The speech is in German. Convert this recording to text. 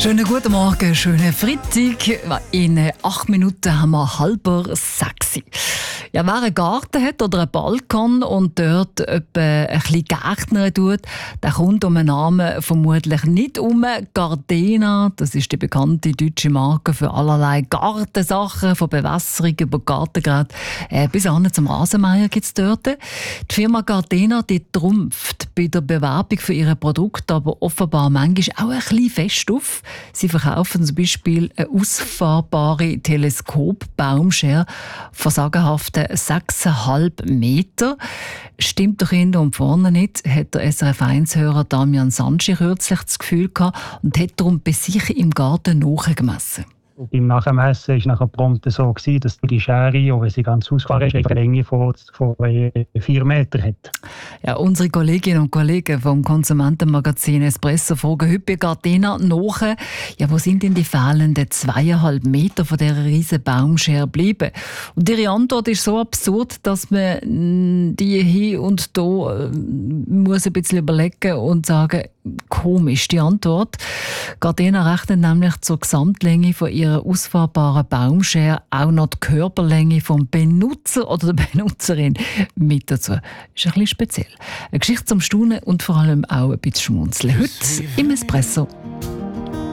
Schönen guten Morgen, schönen Freitag. In 8 Minuten haben wir 5:30. Ja, wer einen Garten hat oder einen Balkon und dort etwa ein bisschen Gärtnern tut, der kommt um den Namen vermutlich nicht um. Gardena, das ist die bekannte deutsche Marke für allerlei Gartensachen, von Bewässerung über Gartengeräte bis hin zum Rasenmäher gibt es dort. Die Firma Gardena, die trumpft bei der Bewerbung für ihre Produkte aber offenbar manchmal auch ein bisschen fest auf. Sie verkaufen zum Beispiel eine ausfahrbare Teleskop-Baumschere von sagenhaften 6,5 Meter. Stimmt doch hinten und vorne nicht, hat der SRF1-Hörer Damian Sanci kürzlich das Gefühl gehabt und hat darum bei sich im Garten nachgemessen. Beim Nachmessen war nachher prompt so, dass die Schere, auch wenn sie ganz ausgefahren ist, eine Länge von 4 Metern hat. Ja, unsere Kolleginnen und Kollegen vom Konsumentenmagazin Espresso fragen heute bei Gardena nach, ja, wo sind denn die fehlenden 2,5 Meter von dieser riesen Baumschere geblieben? Und ihre Antwort ist so absurd, dass man die hier und da muss ein bisschen überlegen und sagen, komisch die Antwort. Gardena rechnet nämlich zur Gesamtlänge von ihrer ausfahrbaren Baumschere auch noch die Körperlänge vom Benutzer oder der Benutzerin mit dazu. Ist ein bisschen speziell. Eine Geschichte zum Staunen und vor allem auch ein bisschen schmunzeln. Heute im Espresso.